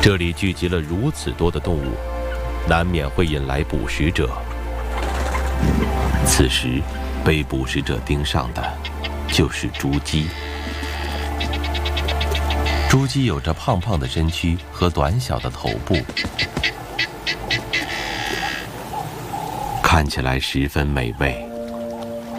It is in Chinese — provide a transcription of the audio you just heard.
这里聚集了如此多的动物，难免会引来捕食者。此时，被捕食者盯上的就是猪鸡。猪鸡有着胖胖的身躯和短小的头部，看起来十分美味。